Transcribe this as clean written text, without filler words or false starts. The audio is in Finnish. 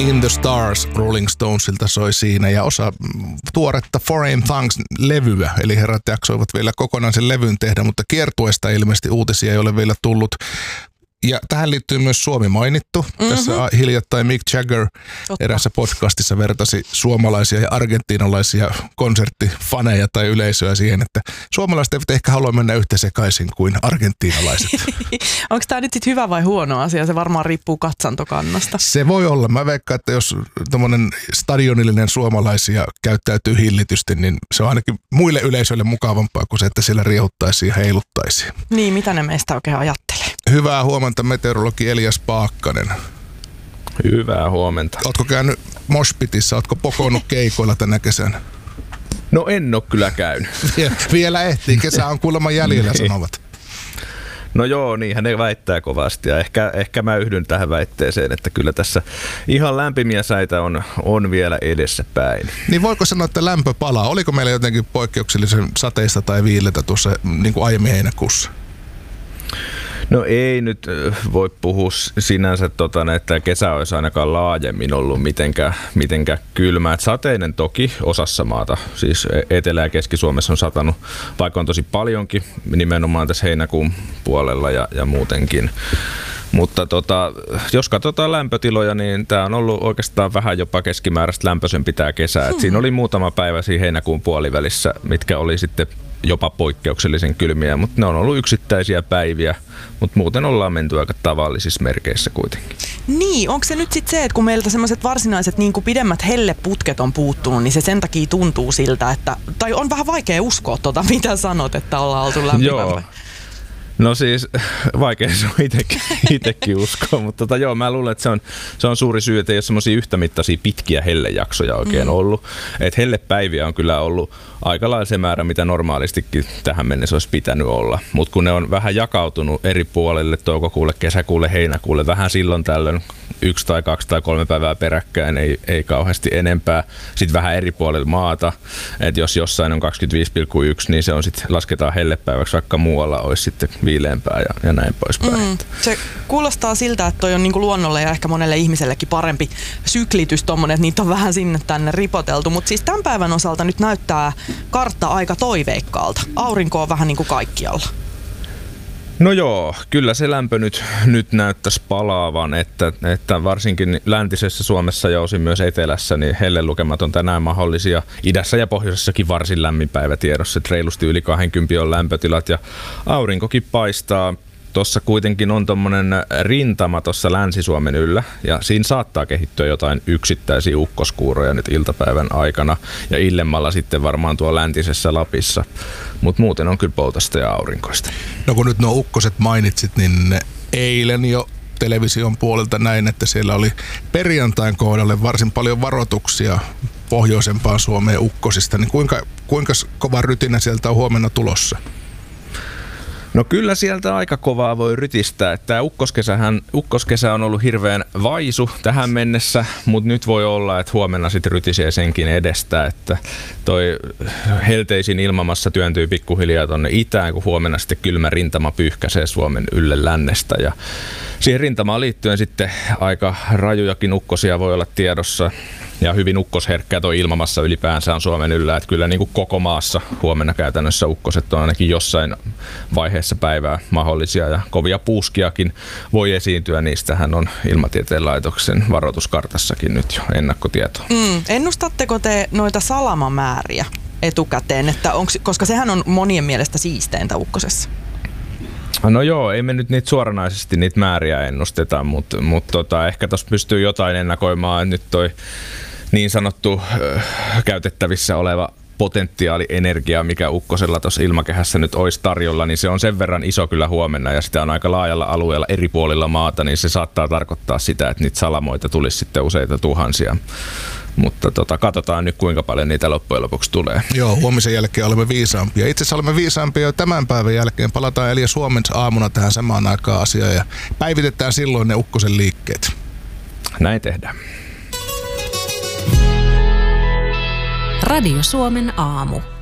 In the Stars Rolling Stonesilta soi siinä ja osa tuoretta Foreign Tongues-levyä, eli herrat jaksoivat vielä kokonaan sen levyn tehdä, mutta kiertueesta ilmeisesti uutisia ei ole vielä tullut. Ja tähän liittyy myös Suomi mainittu. Tässä hiljattain Mick Jagger erässä podcastissa vertasi suomalaisia ja argentiinalaisia konserttifaneja tai yleisöä siihen, että suomalaiset eivät ehkä halua mennä yhtä sekaisin kuin argentiinalaiset. Onko tämä nyt sitten hyvä vai huono asia? Se varmaan riippuu katsantokannasta. Se voi olla. Mä veikkaan, että jos tommonen stadionillinen suomalaisia käyttäytyy hillitysti, niin se on ainakin muille yleisöille mukavampaa kuin se, että siellä riehuttaisiin ja heiluttaisiin. Niin, mitä ne meistä oikein ajattelee? Hyvää huomenta, meteorologi Elias Paakkanen. Hyvää huomenta. Ootko käynyt Moshpitissä? Ootko pokonnut keikoilla tänä kesänä? No en ole kyllä käynyt. Vielä ehtii. Kesä on kuulemma jäljellä, sanovat. No joo, niinhän ne väittää kovasti ja ehkä mä yhdyn tähän väitteeseen, että kyllä tässä ihan lämpimiä säitä on vielä edessä päin. Niin voiko sanoa, että lämpö palaa? Oliko meillä jotenkin poikkeuksellisen sateista tai viileitä tuossa niin kuin aiemmin heinäkuussa? No ei nyt voi puhua sinänsä, että kesä olisi ainakaan laajemmin ollut mitenkään kylmää. Sateinen toki osassa maata, siis Etelä- ja Keski-Suomessa on satanut, vaikka on tosi paljonkin, nimenomaan tässä heinäkuun puolella ja muutenkin. Mutta jos katsotaan lämpötiloja, niin tämä on ollut oikeastaan vähän jopa keskimääräistä lämpöisempi tämä kesä. Et siinä oli muutama päivä siinä heinäkuun puolivälissä, mitkä oli sitten jopa poikkeuksellisen kylmiä, mutta ne on ollut yksittäisiä päiviä, mutta muuten ollaan menty aika tavallisissa merkeissä kuitenkin. Niin, onko se nyt sitten se, että kun meiltä semmoiset varsinaiset niin kuin pidemmät helleputket on puuttunut, niin se sen takia tuntuu siltä, että, tai on vähän vaikea uskoa mitä sanot, että ollaan oltu lämpimämpää. Joo. No siis vaikea se on itsekin uskoa, mutta joo, mä luulen, että se on suuri syy, että ei ole semmoisia yhtämittaisia pitkiä hellejaksoja oikein ollut. Että hellepäiviä on kyllä ollut aika lailla se määrä, mitä normaalistikin tähän mennessä olisi pitänyt olla. Mutta kun ne on vähän jakautunut eri puolelle, toukokuulle, kesäkuulle, heinäkuulle, vähän silloin tällöin 1 tai 2 tai 3 päivää peräkkäin, ei kauheasti enempää. Sitten vähän eri puolilla maata, että jos jossain on 25,1, niin se on sitten lasketaan hellepäiväksi, vaikka muualla olisi sitten viileämpää ja näin poispäin. Se kuulostaa siltä, että toi on niinku luonnolle ja ehkä monelle ihmisellekin parempi syklitys tommonen, että niitä on vähän sinne tänne ripoteltu. Mutta siis tämän päivän osalta nyt näyttää kartta aika toiveikkaalta. Aurinko on vähän niin kuin kaikkialla. No joo, kyllä se lämpö nyt näyttäisi palaavan, että varsinkin läntisessä Suomessa ja osin myös etelässä, niin hellelukemat on tänään mahdollisia. Idässä ja pohjoisessakin varsin lämmin päivä tiedossa, että reilusti yli 20 on lämpötilat ja aurinkokin paistaa. Tuossa kuitenkin on tommonen rintama tuossa Länsi-Suomen yllä ja siinä saattaa kehittyä jotain yksittäisiä ukkoskuuroja nyt iltapäivän aikana ja illemmalla sitten varmaan tuo läntisessä Lapissa, mutta muuten on kyllä poutasta ja aurinkoista. No kun nyt nuo ukkoset mainitsit, niin eilen jo television puolelta näin, että siellä oli perjantain kohdalle varsin paljon varoituksia pohjoisempaan Suomeen ukkosista, niin kuinka kova rytinä sieltä on huomenna tulossa? No kyllä sieltä aika kovaa voi rytistää. Tämä ukkoskesä on ollut hirveän vaisu tähän mennessä, mutta nyt voi olla, että huomenna sitten rytisee senkin edestä, että toi helteisin ilmamassa työntyy pikkuhiljaa tonne itään, kun huomenna sitten kylmä rintama pyyhkäisee Suomen ylle lännestä. Ja siihen rintamaan liittyen sitten aika rajujakin ukkosia voi olla tiedossa. Ja hyvin ukkosherkkää tuo ilmamassa ylipäänsä on Suomen yllä, että kyllä niin kuin koko maassa huomenna käytännössä ukkoset on ainakin jossain vaiheessa päivää mahdollisia ja kovia puuskiakin voi esiintyä. Niistähän on Ilmatieteen laitoksen varoituskartassakin nyt jo ennakkotietoa. Ennustatteko te noita salamamääriä etukäteen, että koska sehän on monien mielestä siisteintä ukkosessa? No joo, ei me nyt niitä suoranaisesti niitä määriä ennusteta, mutta ehkä tuossa pystyy jotain ennakoimaan, että nyt toi niin sanottu käytettävissä oleva potentiaalienergia, mikä ukkosella tuossa ilmakehässä nyt olisi tarjolla, niin se on sen verran iso kyllä huomenna ja sitä on aika laajalla alueella eri puolilla maata, niin se saattaa tarkoittaa sitä, että niitä salamoita tulisi sitten useita tuhansia. Mutta katsotaan nyt, kuinka paljon niitä loppujen lopuksi tulee. Joo, huomisen jälkeen olemme viisaampia. Itse asiassa olemme viisaampia jo tämän päivän jälkeen. Palataan Elias huomenna aamuna tähän samaan aikaan asiaan ja päivitetään silloin ne ukkosen liikkeet. Näin tehdään. Radio Suomen aamu.